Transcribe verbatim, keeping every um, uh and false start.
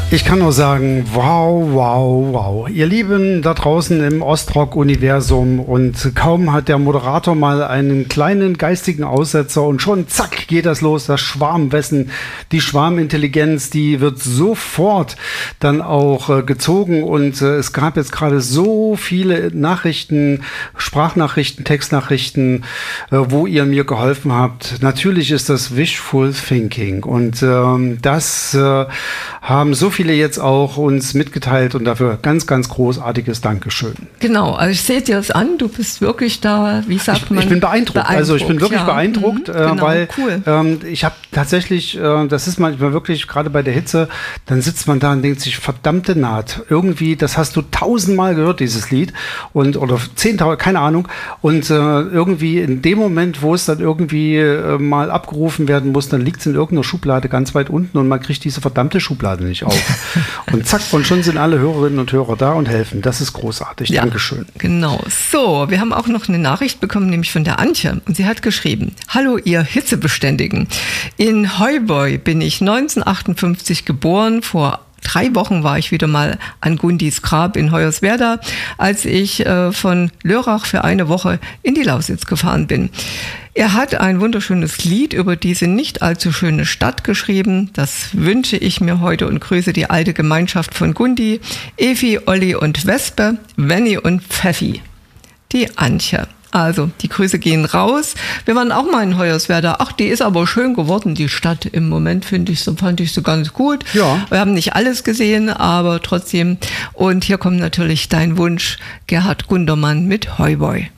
Ich kann nur sagen, wow, wow, wow. Ihr Lieben da draußen im Ostrock-Universum, und kaum hat der Moderator mal einen kleinen geistigen Aussetzer und schon zack geht das los, das Schwarmwissen, die Schwarmintelligenz, die wird sofort dann auch äh, gezogen, und äh, es gab jetzt gerade so viele Nachrichten, Sprachnachrichten, Textnachrichten, äh, wo ihr mir geholfen habt. Natürlich ist das Wishful Thinking, und ähm, das äh, haben so viele jetzt auch uns mitgeteilt, und dafür ganz, ganz großartiges Dankeschön. Genau, also ich sehe dir das an, du bist wirklich da, wie sagt ich, man? Ich bin beeindruckt, beeindruckt also ich bin wirklich ja. beeindruckt, mhm, äh, genau, weil cool. ähm, ich habe tatsächlich, äh, das ist manchmal wirklich, gerade bei der Hitze, dann sitzt man da und denkt sich, verdammte Naht, irgendwie, das hast du tausendmal gehört, dieses Lied, und oder zehntausend, keine Ahnung, und äh, irgendwie in dem Moment, wo es dann irgendwie äh, mal abgerufen werden muss, dann liegt es in irgendeiner Schublade ganz weit unten und man kriegt diese verdammte Schublade nicht auf. Und zack, und schon sind alle Hörerinnen und Hörer da und helfen. Das ist großartig. Ja, Dankeschön. Genau. So, wir haben auch noch eine Nachricht bekommen, nämlich von der Antje. Und sie hat geschrieben: Hallo, ihr Hitzebeständigen. In Heuboy bin ich neunzehnhundertachtundfünfzig geboren. Vor drei Wochen war ich wieder mal an Gundis Grab in Hoyerswerda, als ich äh, von Lörrach für eine Woche in die Lausitz gefahren bin. Er hat ein wunderschönes Lied über diese nicht allzu schöne Stadt geschrieben. Das wünsche ich mir heute und grüße die alte Gemeinschaft von Gundi, Evi, Olli und Wespe, Wenni und Pfeffi. Die Antje. Also, die Grüße gehen raus. Wir waren auch mal in Hoyerswerda. Ach, die ist aber schön geworden, die Stadt. Im Moment finde ich so, fand ich so ganz gut. Ja. Wir haben nicht alles gesehen, aber trotzdem. Und hier kommt natürlich dein Wunsch, Gerhard Gundermann mit Heuboy.